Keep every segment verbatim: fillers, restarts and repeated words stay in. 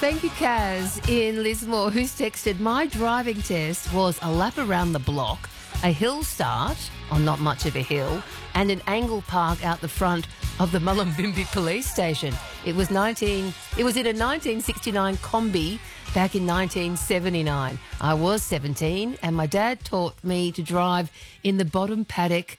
Thank you, Kaz in Lismore, who's texted, my driving test was a lap around the block, a hill start on not much of a hill, and an angle park out the front of the Mullumbimby police station. It was nineteen. It was in a nineteen sixty-nine Kombi back in nineteen seventy-nine. I was seventeen, and my dad taught me to drive in the bottom paddock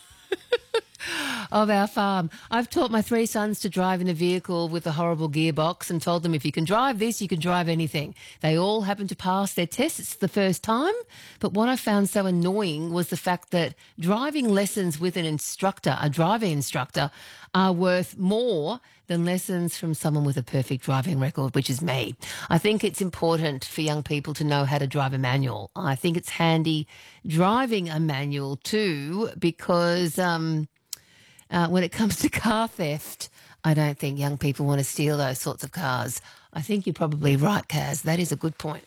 of our farm. I've taught my three sons to drive in a vehicle with a horrible gearbox and told them if you can drive this, you can drive anything. They all happened to pass their tests the first time, but what I found so annoying was the fact that driving lessons with an instructor, a driving instructor, are worth more than lessons from someone with a perfect driving record, which is me. I think it's important for young people to know how to drive a manual. I think it's handy driving a manual too because um, uh, when it comes to car theft, I don't think young people want to steal those sorts of cars. I think you're probably right, Kaz. That is a good point.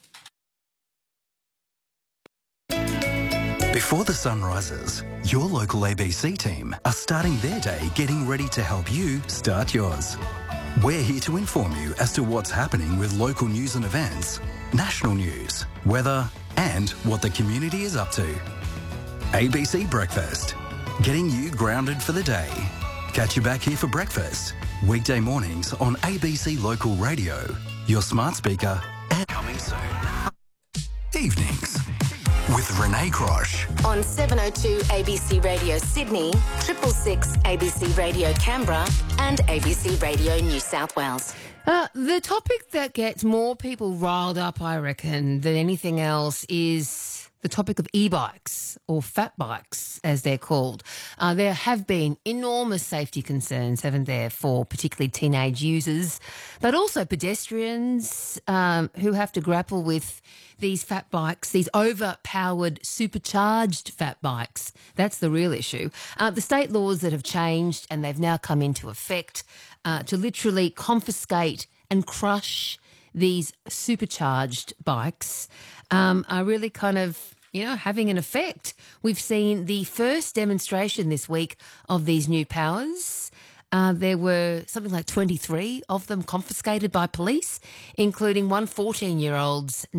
Before the sun rises, your local A B C team are starting their day getting ready to help you start yours. We're here to inform you as to what's happening with local news and events, national news, weather, and what the community is up to. A B C Breakfast, getting you grounded for the day. Catch you back here for breakfast, weekday mornings on A B C Local Radio, your smart speaker, and coming soon. Evenings with Renee Crosh. On seven oh two A B C Radio Sydney, triple six A B C Radio Canberra and A B C Radio New South Wales. Uh, the topic that gets more people riled up, I reckon, than anything else is the topic of e-bikes, or fat bikes as they're called. Uh, there have been enormous safety concerns, haven't there, for particularly teenage users, but also pedestrians um, who have to grapple with these fat bikes, these overpowered, supercharged fat bikes. That's the real issue. Uh, the state laws that have changed and they've now come into effect uh, to literally confiscate and crush these supercharged bikes um, are really kind of, you know, having an effect. We've seen the first demonstration this week of these new powers. Uh, there were something like twenty-three of them confiscated by police, including one fourteen-year-old's